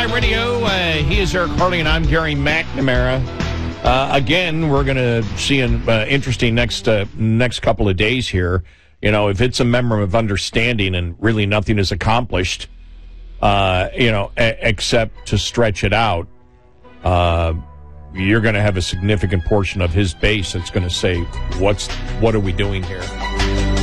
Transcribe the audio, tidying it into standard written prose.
My Radio. He is Eric Harley, and I'm Gary McNamara. Again, we're going to see an interesting next couple of days here. You know, if it's a memorandum of understanding and really nothing is accomplished, except to stretch it out, you're going to have a significant portion of his base that's going to say, what are we doing here?